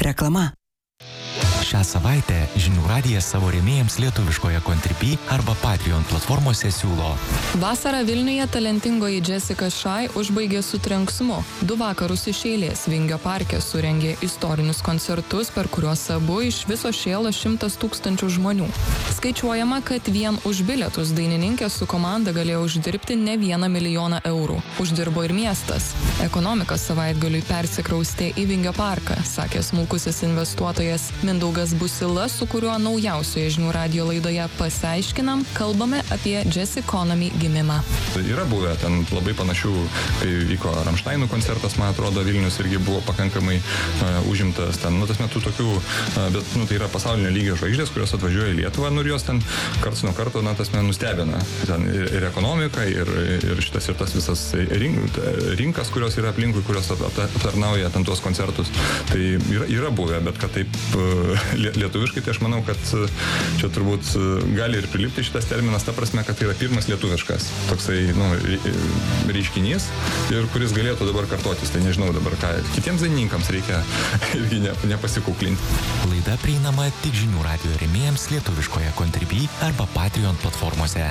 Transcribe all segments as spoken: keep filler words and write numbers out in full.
Reklama. Šią savaitę Žinių radijas savo rėmėjams lietuviškoje Contribui arba Patreon platformose siūlo. Vasarą Vilniuje talentingoji Jessica Shy užbaigė su trenksmu. Du vakarus iš eilės Vingio parke surengė istorinius koncertus, per kuriuos abu iš viso šėlo šimtas tūkstančių žmonių. Skaičiuojama, kad vien už bilietus dainininkė su komanda galėjo uždirbti ne vieną milijoną eurų. Uždirbo ir miestas. Ekonomika savaitgaliui persikraustė į Vingio parką, sakė smulkusis investuotojas Mindaugas Busila, su kuriuo naujausioje Žinių radijo laidoje Pasiaiškinam, kalbame apie Jessiconomy gimimą. Yra buvę ten labai panašių, kai vyko Rammsteinų koncertas, man atrodo, Vilnius irgi buvo pakankamai uh, užimtas ten, nu, tas metu tokių, uh, bet, nu, tai yra pasaulinio lygio žvaigždės, kurios atvažiuoja į Lietuvą, nu, ir jos ten karts nuo karto, na, tas man nustebina. Ten ir, ir ekonomika, ir, ir šitas, ir tas visas rink, rinkas, kurios yra aplinkui, kurios aptarnauja ten tuos koncertus. Tai yra, yra buvę, bet kad taip uh, lietuviškai, tai aš manau, kad čia turbūt gali ir prilipti šitas terminas, ta prasme, kad tai yra pirmas lietuviškas toksai, nu, reiškinys ir kuris galėtų dabar kartotis. Tai nežinau dabar ką. Kitiems dainininkams reikia irgi ne, nepasikuklinti. Laida prieinama tik Žinių radijo rėmėjams lietuviškoje Contribui arba Patreon platformose.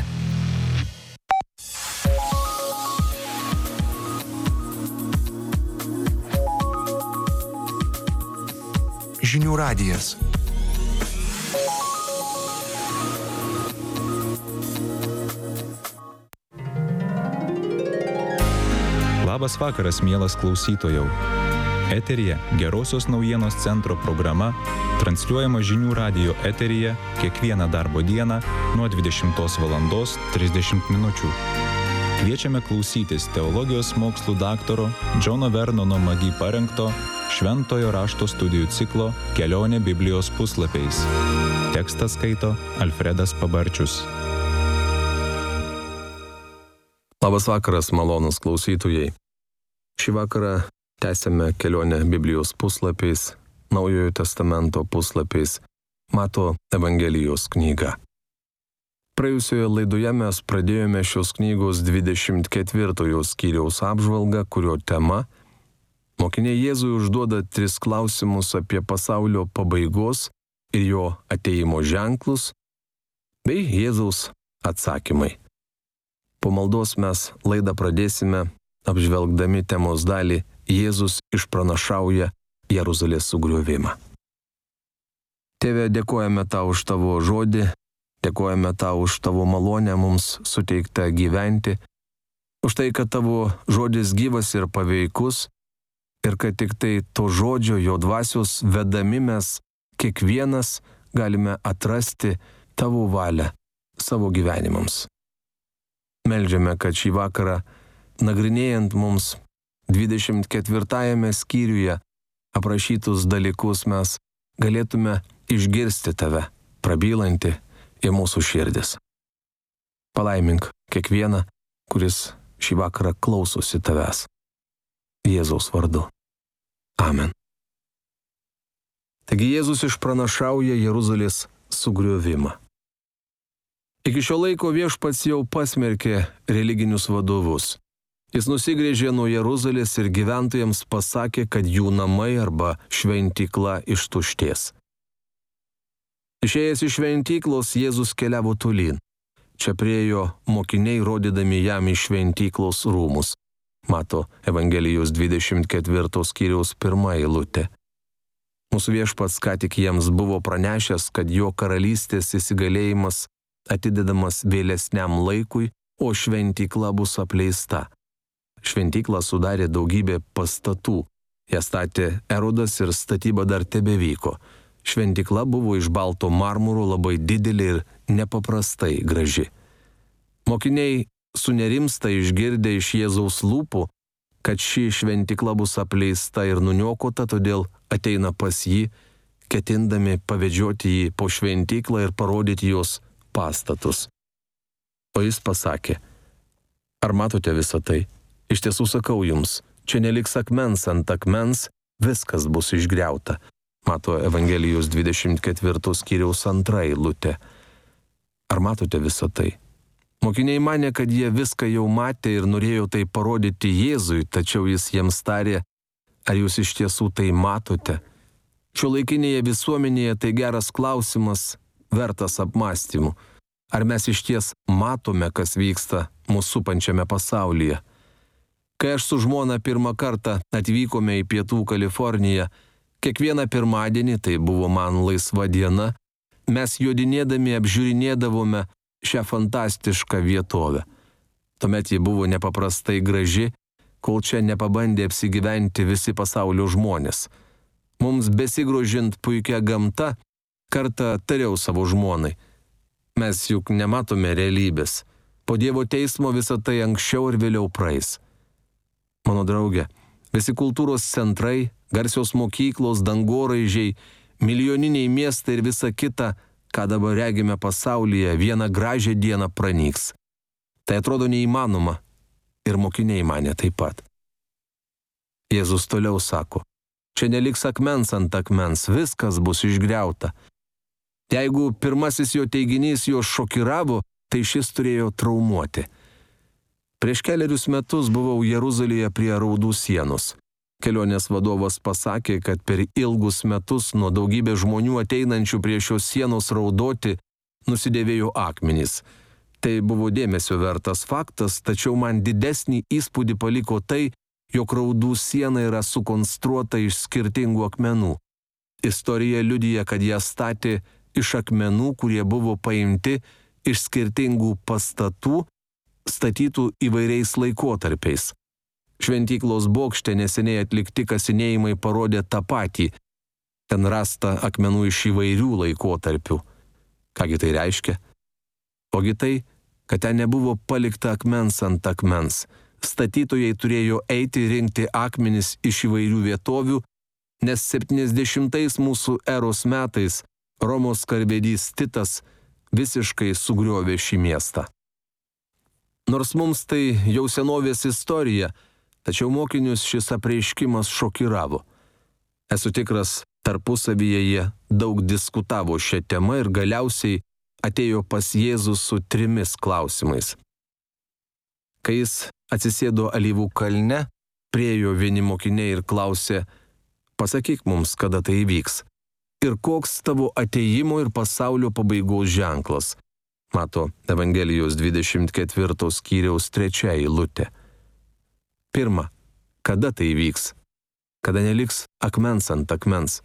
Žinių radijas. Labas vakaras, mielas klausytojau. Eteryje Gerosios naujienos centro programa, transliuojama Žinių radijo eteryje kiekvieną darbo dieną nuo dvidešimtos valandos trisdešimt minučių. Kviečiame klausytis teologijos mokslų daktaro Džono Vernono Magi parengto Šventojo rašto studijų ciklo Kelionė Biblijos puslapiais. Tekstą skaito Alfredas Pabarčius. Labas vakaras, malonūs klausytojai. Šį vakarą tęsėme kelionę Biblijos puslapiais, Naujojo testamento puslapiais, Mato Evangelijos knygą. Praėjusioje laidoje mes pradėjome šios knygos dvidešimt ketvirtojo skyriaus apžvalgą, kurio tema mokiniai Jėzui užduoda tris klausimus apie pasaulio pabaigos ir jo atėjimo ženklus, bei Jėzaus atsakymai. Po maldos mes laidą pradėsime apžvelgdami temos dalį Jėzus išpranašauja Jeruzalės sugriovimą. Tėve, dėkojame tau už tavo žodį, dėkojame tau už tavo malonę mums suteiktą gyventi, už tai, kad tavo žodis gyvas ir paveikus, ir kad tik tai to žodžio, jo dvasios vedami mes kiekvienas galime atrasti tavo valią savo gyvenimams. Meldžiame, kad šį vakarą, nagrinėjant mums dvidešimt ketvirtajame skyriuje aprašytus dalykus, mes galėtume išgirsti tave, prabylantį į mūsų širdis. Palaimink kiekvieną, kuris šį vakarą klausosi tavęs. Jėzaus vardu. Amen. Taigi Jėzus išpranašauja Jeruzalės sugriovimą. Iki šio laiko viešpats jau pasmerkė religinius vadovus. Jis nusigręžė nuo Jeruzalės ir gyventojams pasakė, kad jų namai arba šventykla ištuštės. Išėjęs iš šventyklos, Jėzus keliavo tolyn. Čia priėjo mokiniai, rodydami jam į šventyklos rūmus. Mato Evangelijos dvidešimt ketvirto skyriaus pirma eilutė. Mūsų viešpats ką tik jiems buvo pranešęs, kad jo karalystės įsigalėjimas atidedamas vėlesniam laikui, o šventykla bus apleista. Šventyklą sudarė daugybė pastatų. Ją statė Erodas ir statyba dar tebevyko. Šventykla buvo iš balto marmuro, labai didelė ir nepaprastai graži. Mokiniai sunerimsta išgirdę iš Jėzaus lūpų, kad ši šventykla bus apleista ir nuniokota, todėl ateina pas jį, ketindami pavedžioti jį po šventyklą ir parodyti jos pastatus. O jis pasakė: ar matote visą tai? Iš tiesų sakau jums, čia neliks akmens ant akmens, viskas bus išgriauta. Mato Evangelijos dvidešimt ketvirto skyriaus antra eilutė. Ar matote visą tai? Mokiniai manė, kad jie viską jau matė ir norėjo tai parodyti Jėzui, tačiau jis jiems tarė: ar jūs iš tiesų tai matote? Šiuolaikinėje visuomenėje tai geras klausimas, vertas apmąstymų. Ar mes iš ties matome, kas vyksta mūsų supančiame pasaulyje? Kai aš su žmona pirmą kartą atvykome į Pietų Kaliforniją, kiekvieną pirmadienį, tai buvo man laisva diena, mes jodinėdami apžiūrinėdavome šią fantastišką vietovę. Tuomet ji buvo nepaprastai graži, kol čia nepabandė apsigyventi visi pasaulio žmonės. Mums besigrožint puikia gamta, kartą tariau savo žmonai. Mes juk nematome realybės. Po Dievo teismo visą tai anksčiau ir vėliau praeis. Mano draugė, visi kultūros centrai, garsios mokyklos, dangoraižiai, milijoniniai miestai ir visa kita, ką dabar regime pasaulyje, vieną gražią dieną pranyks. Tai atrodo neįmanoma ir mokiniai mane taip pat. Jėzus toliau sako, čia neliks akmens ant akmens, viskas bus išgriauta. Jeigu pirmasis jo teiginys jo šokiravo, tai šis turėjo traumuoti. Prieš keliarius metus buvau Jeruzalėje prie raudų sienos. Kelionės vadovas pasakė, kad per ilgus metus nuo daugybės žmonių ateinančių prie šios sienos raudoti nusidėvėjo akmenys. Tai buvo dėmesio vertas faktas, tačiau man didesnį įspūdį paliko tai, jog raudų siena yra sukonstruota iš skirtingų akmenų. Istorija liudija, kad ją statė iš akmenų, kurie buvo paimti iš skirtingų pastatų, statytų įvairiais laikotarpiais. Šventyklos bokšte neseniai atlikti kasinėjimai parodė tą patį. Ten rasta akmenų iš įvairių laikotarpių. Kągi tai reiškia? Ogi tai, kad ten nebuvo palikta akmens ant akmens. Statytojai turėjo eiti rinkti akmenis iš įvairių vietovių, nes septyniasdešimtais mūsų eros metais Romos karvedys Titas visiškai sugriovė šį miestą. Nors mums tai jau senovės istorija, tačiau mokinius šis apreiškimas šokiravo. Esu tikras, tarpusavyje jie daug diskutavo šią temą ir galiausiai atėjo pas Jėzų su trimis klausimais. Kai jis atsisėdo Alyvų kalne, priėjo vieni mokiniai ir klausė, pasakyk mums, kada tai įvyks. Ir koks tavo atėjimo ir pasaulio pabaigos ženklas? Mato Evangelijos dvidešimt ketvirtos skyriaus trečia eilutė. Pirma, kada tai įvyks? Kada neliks akmens ant akmens.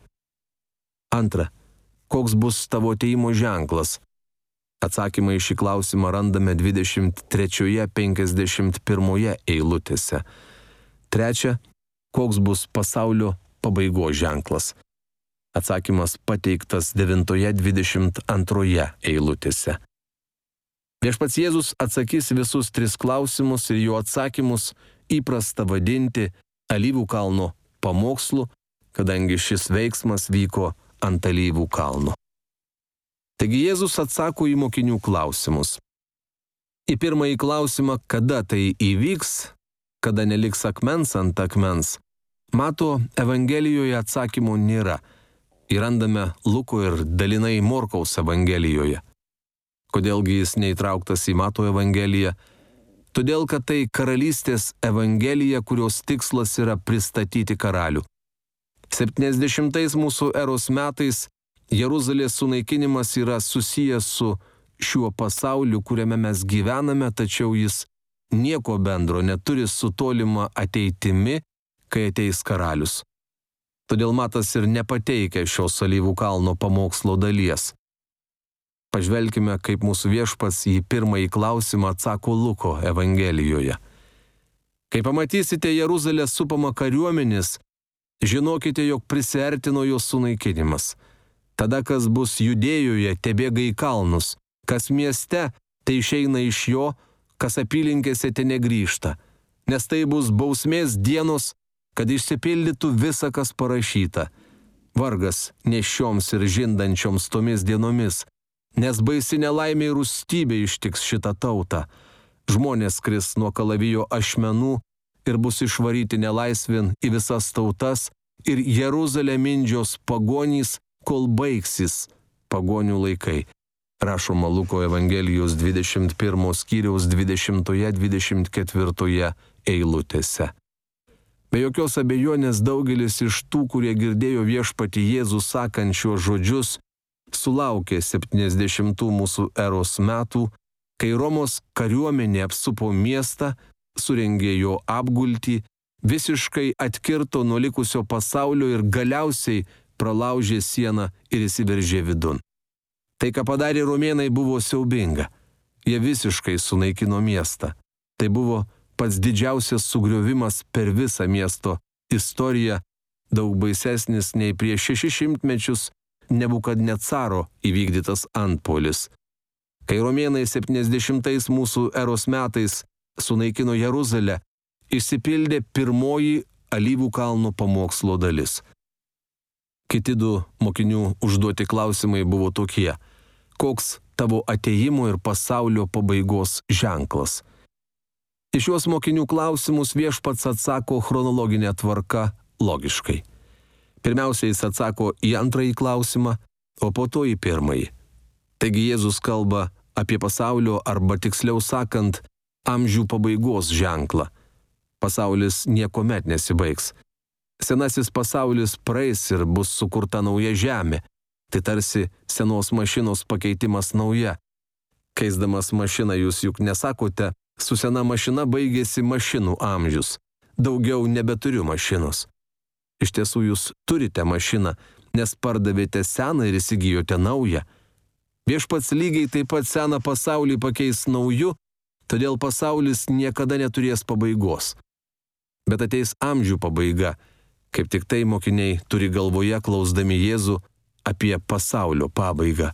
Antra, koks bus tavo atėjimo ženklas? Atsakymą į šį klausimą randame dvidešimt trečioje penkiasdešimt pirmoje eilutėse. Trečia, koks bus pasaulio pabaigos ženklas? Atsakymas pateiktas devintoje dvidešimt antroje eilutėse. Viešpats Jėzus atsakys visus tris klausimus ir jo atsakymus įprasta vadinti Alyvų kalno pamokslu, kadangi šis veiksmas vyko ant Alyvų kalno. Taigi Jėzus atsako į mokinių klausimus. Į pirmąjį klausimą, kada tai įvyks, kada neliks akmens ant akmens, Mato Evangelijoje atsakymo nėra. Įrandame Luko ir dalinai Morkaus Evangelijoje. Kodėlgi jis neįtrauktas į Mato Evangeliją? Todėl, kad tai karalystės Evangelija, kurios tikslas yra pristatyti karalių. septyniasdešimtais mūsų eros metais Jeruzalės sunaikinimas yra susijęs su šiuo pasauliu, kuriame mes gyvename, tačiau jis nieko bendro neturi su tolima ateitimi, kai ateis karalius. Todėl Matas ir nepateikia šios Alyvų kalno pamokslo dalies. Pažvelkime, kaip mūsų viešpats į pirmąjį klausimą atsako Luko Evangelijoje. Kai pamatysite Jeruzalę supamą kariuomenės, žinokite, jog prisiartino jos sunaikinimas. Tada, kas bus Judėjoje, tebėga į kalnus, kas mieste, tai išeina iš jo, kas apylinkėse te negrįžta, nes tai bus bausmės dienos, kad išsipildytų visa, kas parašyta. Vargas nešioms ir žindančioms tomis dienomis, nes baisi nelaimė ir rūstybė ištiks šitą tautą. Žmonės kris nuo kalavijo ašmenų ir bus išvaryti nelaisvin į visas tautas ir Jeruzalę mindžios pagonys, kol baigsis pagonių laikai. Rašoma Luko Evangelijos dvidešimt pirmo skyriaus dvidešimtoje dvidešimt ketvirtoje eilutėse. Be jokios abejonės daugelis iš tų, kurie girdėjo viešpatį Jėzų sakančios žodžius, sulaukė septyniasdešimtų mūsų eros metų, kai Romos kariuomenė apsupo miestą, surengė jo apgultį, visiškai atkirto nuo likusio pasaulio ir galiausiai pralaužė sieną ir įsiveržė vidun. Tai, ką padarė romėnai, buvo siaubinga. Jie visiškai sunaikino miestą. Tai buvo pats didžiausias sugriovimas per visą miesto istoriją, daug baisesnis nei prieš šešis šimtmečius Nebukadnecaro įvykdytas antpuolis. Kai romėnai septyniasdešimtais mūsų eros metais sunaikino Jeruzalę, išsipildė pirmoji Alyvų kalno pamokslo dalis. Kiti du mokinių užduoti klausimai buvo tokie: koks tavo atėjimo ir pasaulio pabaigos ženklas? Į šiuos mokinių klausimus viešpats atsako chronologinė tvarka logiškai. Pirmiausia, jis atsako į antrąjį klausimą, o po to į pirmąjį. Taigi Jėzus kalba apie pasaulio, arba tiksliau sakant, amžių pabaigos ženklą. Pasaulis niekuomet nesibaigs. Senasis pasaulis praeis ir bus sukurta nauja žemė. Tai tarsi senos mašinos pakeitimas nauja. Keisdamas mašiną jūs juk nesakote, su sena mašina baigėsi mašinų amžius. Daugiau nebeturiu mašinos. Iš tiesų jūs turite mašiną, nes pardavėte seną ir įsigijote naują. Viešpats lygiai taip pat seną pasaulį pakeis nauju, todėl pasaulis niekada neturės pabaigos. Bet ateis amžių pabaiga, kaip tik tai mokiniai turi galvoje, klausdami Jėzų apie pasaulio pabaigą.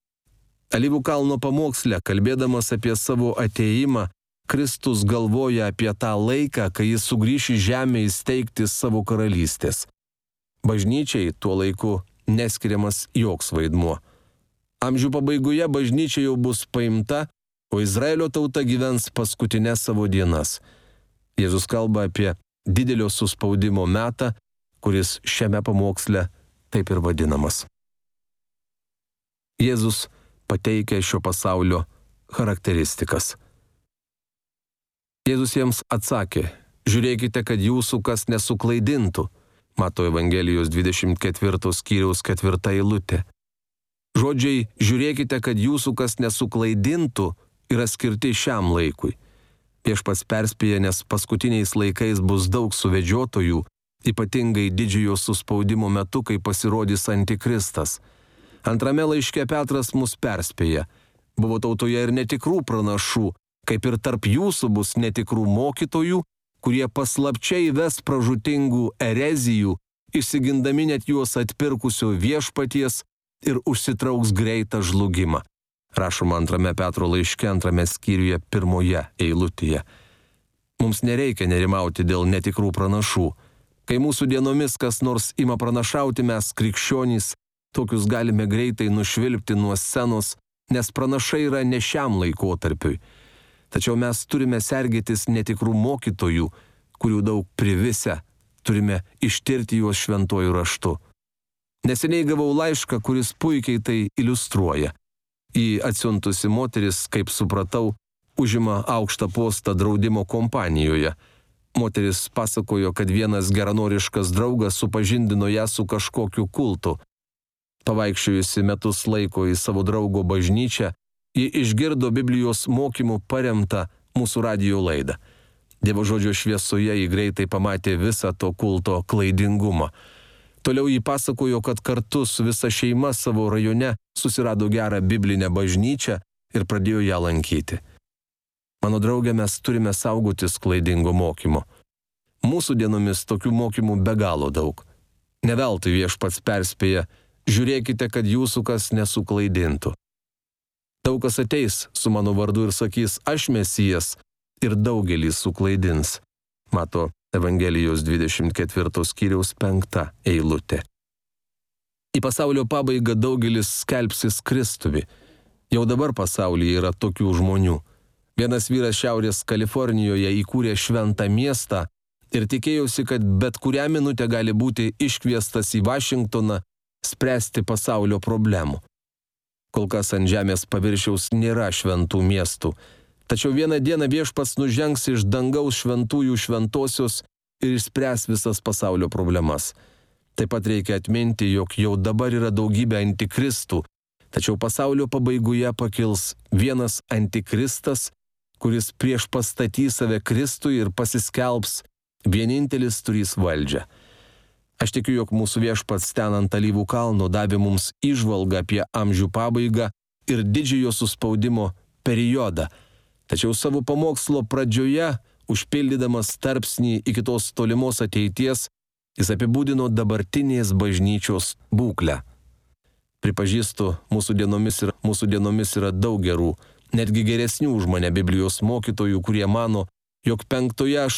Alyvų kalno pamoksle, kalbėdamas apie savo atėjimą, Kristus galvoja apie tą laiką, kai jis sugrįš į žemę įsteigti savo karalystės. Bažnyčiai tuo laiku neskiriamas joks vaidmuo. Amžių pabaigoje bažnyčia jau bus paimta, o Izraelio tauta gyvens paskutinės savo dienas. Jėzus kalba apie didelio suspaudimo metą, kuris šiame pamoksle taip ir vadinamas. Jėzus pateikia šio pasaulio charakteristikas. Jėzus jiems atsakė: žiūrėkite, kad jūsų kas nesuklaidintų. Mato Evangelijos dvidešimt ketvirtos skyriaus ketvirta eilutė. Žodžiai žiūrėkite, kad jūsų kas nesuklaidintų yra skirti šiam laikui. Viešpats perspėja, nes paskutiniais laikais bus daug suvedžiotojų, ypatingai didžiojo suspaudimo metu, kai pasirodys antikristas. Antrame laiške Petras mus perspėja: buvo tautoje ir netikrų pranašų, kaip ir tarp jūsų bus netikrų mokytojų, kurie paslapčiai ves pražūtingų erezijų, išsigindami net juos atpirkusio viešpaties ir užsitrauks greitą žlugimą. Rašoma antrame Petro laiške, antrame skyriuje, pirmoje eilutėje. Mums nereikia nerimauti dėl netikrų pranašų. Kai mūsų dienomis kas nors ima pranašauti, mes, krikščionys, tokius galime greitai nušvilpti nuo scenos, nes pranašai yra ne šiam laikotarpiui. Tačiau mes turime sergėtis netikrų mokytojų, kurių daug privisę, turime ištirti juos šventuoju raštu. Neseniai gavau laišką, kuris puikiai tai iliustruoja. Į atsiuntusi moteris, kaip supratau, užima aukštą postą draudimo kompanijoje. Moteris pasakojo, kad vienas geranoriškas draugas supažindino ją su kažkokiu kultu. Pavaikščiojusi metus laiko į savo draugo bažnyčią, ji išgirdo Biblijos mokymų paremtą mūsų radijo laidą. Dievo žodžio šviesoje ji greitai pamatė visą to kulto klaidingumą. Toliau ji pasakojo, kad kartu su visa šeima savo rajone susirado gerą biblinę bažnyčią ir pradėjo ją lankyti. Mano draugė, mes turime saugotis klaidingo mokymo. Mūsų dienomis tokių mokymų be galo daug. Ne veltui viešpats perspėja: žiūrėkite, kad jūsų kas nesuklaidintų. Daug kas ateis su mano vardu ir sakys: aš Mesijas, ir daugelį suklaidins. Mato Evangelijos dvidešimt ketvirtos skyriaus penkta eilutė. Į pasaulio pabaigą daugelis skelbsis Kristumi. Jau dabar pasaulyje yra tokių žmonių. Vienas vyras Šiaurės Kalifornijoje įkūrė šventą miestą ir tikėjosi, kad bet kurią minutę gali būti iškviestas į Vašingtoną spręsti pasaulio problemų. Kol kas ant žemės paviršiaus nėra šventų miestų, tačiau vieną dieną viešpats nužengs iš dangaus šventųjų šventosios ir išspręs visas pasaulio problemas. Taip pat reikia atminti, jog jau dabar yra daugybė antikristų, tačiau pasaulio pabaigoje pakils vienas antikristas, kuris priešpastatys save Kristui ir pasiskelbs vienintelis turys valdžią. Aš tikiu, jog mūsų viešpats ten ant Alyvų kalno davė mums įžvalgą apie amžių pabaigą ir didžiojo suspaudimo periodą. Tačiau savo pamokslo pradžioje, užpildydamas tarpsnį iki tos tolimos ateities, jis apibūdino dabartinės bažnyčios būklę. Pripažįstu, mūsų dienomis, yra, mūsų dienomis yra daug gerų, netgi geresnių už mane Biblijos mokytojų, kurie mano, jog penktoje